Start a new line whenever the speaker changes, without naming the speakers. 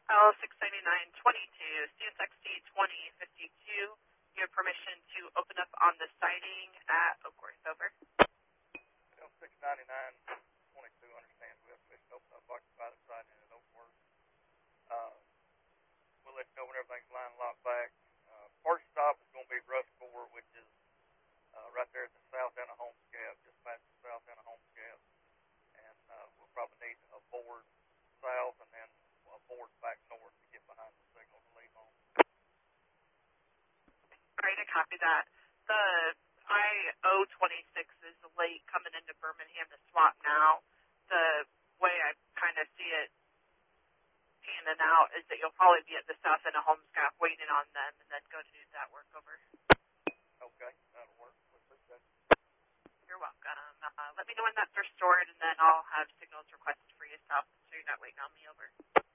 L69922, CSXT 2052. You have permission to open up on the siding at Oakworth. Over.
L69922 understands we have permission to open up occupy the siding at Oakworth. We'll let you know when everything's lined and locked back. First stop is going to be Rush Court, which is right there at the south end of Holmes Gap, just past the south end of Holmes Gap. And we'll probably need a board south and then a board back north to get behind the signal to leave home.
Great, I copy that. The I-026 is late coming into Birmingham to swap now. The way I kind of see it panning out is that you'll probably be at the south end of Holmes Gap waiting on them and then go to do that work. Over.
Okay, that'll work.
You're welcome. Let me know when that's restored, and then I'll have signals requested for you south so you're not waiting on me. Over.